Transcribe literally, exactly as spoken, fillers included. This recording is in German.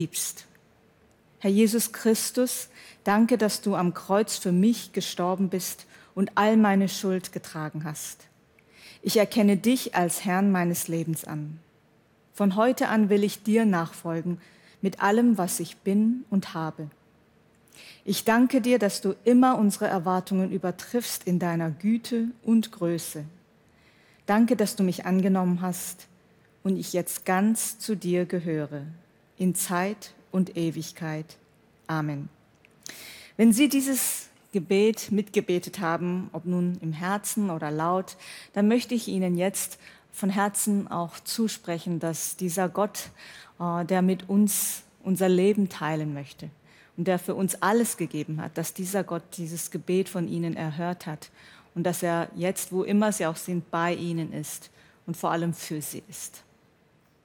liebst. Herr Jesus Christus, danke, dass du am Kreuz für mich gestorben bist und all meine Schuld getragen hast. Ich erkenne dich als Herrn meines Lebens an. Von heute an will ich dir nachfolgen mit allem, was ich bin und habe. Ich danke dir, dass du immer unsere Erwartungen übertriffst in deiner Güte und Größe. Danke, dass du mich angenommen hast und ich jetzt ganz zu dir gehöre, in Zeit und Ewigkeit. Amen. Wenn Sie dieses Gebet mitgebetet haben, ob nun im Herzen oder laut, dann möchte ich Ihnen jetzt von Herzen auch zusprechen, dass dieser Gott, der mit uns unser Leben teilen möchte und der für uns alles gegeben hat, dass dieser Gott dieses Gebet von Ihnen erhört hat und dass er jetzt, wo immer Sie auch sind, bei Ihnen ist und vor allem für Sie ist.